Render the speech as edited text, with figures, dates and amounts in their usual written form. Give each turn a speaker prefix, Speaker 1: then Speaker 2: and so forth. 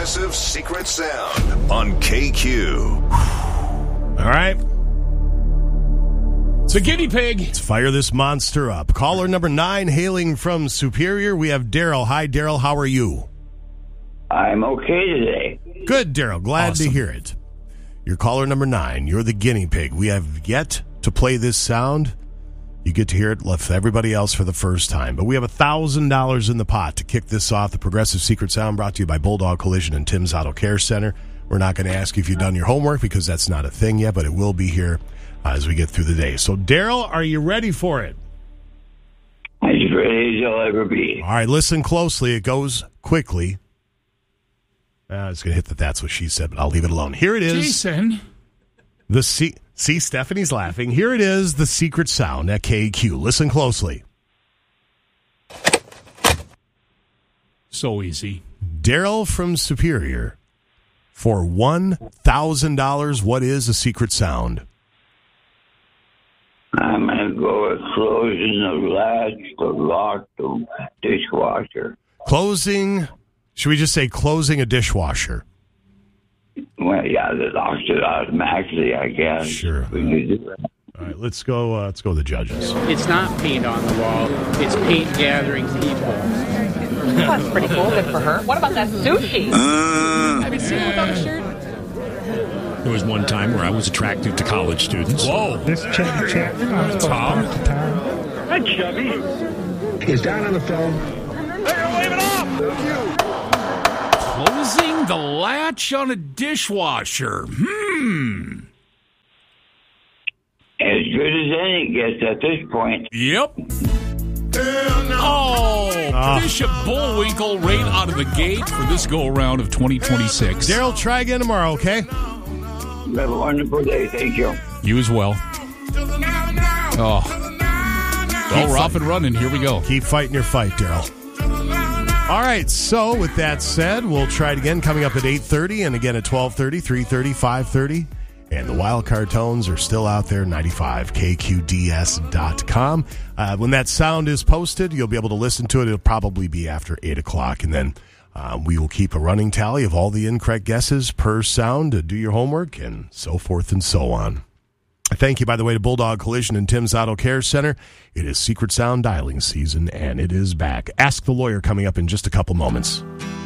Speaker 1: Progressive Secret Sound on KQ.
Speaker 2: All right.
Speaker 3: It's a guinea pig.
Speaker 2: Let's fire this monster up. Caller number 9, hailing from Superior. We have Daryl. Hi, Daryl. How are you?
Speaker 4: I'm okay today.
Speaker 2: Good, Daryl. Glad
Speaker 3: Awesome.
Speaker 2: to hear it. You're caller number 9. You're the guinea pig. We have yet to play this sound. You get to hear it with everybody else for the first time. But we have $1,000 in the pot to kick this off. The Progressive Secret Sound brought to you by Bulldog Collision and Tim's Auto Care Center. We're not going to ask you if you've done your homework because that's not a thing yet, but it will be here as we get through the day. So, Daryl, are you ready for it?
Speaker 4: As ready as I'll ever be.
Speaker 2: All right, listen closely. It goes quickly. I was going to hit that's what she said, but I'll leave it alone. Here it is.
Speaker 3: Jason.
Speaker 2: See, Stephanie's laughing. Here it is, the secret sound at KQ. Listen closely.
Speaker 3: So easy.
Speaker 2: Daryl from Superior. For $1,000, what is a secret sound?
Speaker 4: I'm going to go with closing the latch to lock the dishwasher.
Speaker 2: Closing, should we just say closing a dishwasher?
Speaker 4: Well, yeah, the locks it automatically, I guess.
Speaker 2: Sure.
Speaker 4: We can do that.
Speaker 2: All right, let's go to the judges.
Speaker 5: It's not paint on the wall. It's paint gathering people.
Speaker 6: That's pretty cool. Good for her. What about that sushi?
Speaker 5: Have you seen it without a shirt?
Speaker 3: There was one time where I was attracted to college students. Whoa.
Speaker 7: This Chevy Check.
Speaker 3: Tom.
Speaker 4: Hi, Chubby.
Speaker 7: Is down on the phone.
Speaker 3: Closing the latch on a dishwasher.
Speaker 4: As good as any gets at this point.
Speaker 3: Yep. Bishop Bullwinkle right out of the gate for this go-around of 2026.
Speaker 2: Daryl, try again tomorrow, okay?
Speaker 4: Have a wonderful day. Thank you.
Speaker 3: You as well. Oh. Well, we're off and running. Here we go.
Speaker 2: Keep fighting your fight, Daryl. All right, so with that said, we'll try it again coming up at 8:30 and again at 12:30, 3:30, 5:30. And the wild card tones are still out there, 95kqds.com. When that sound is posted, you'll be able to listen to it. It'll probably be after 8 o'clock. And then we will keep a running tally of all the incorrect guesses per sound to do your homework and so forth and so on. Thank you, by the way, to Bulldog Collision and Tim's Auto Care Center. It is Secret Sound dialing season, and it is back. Ask the Lawyer coming up in just a couple moments.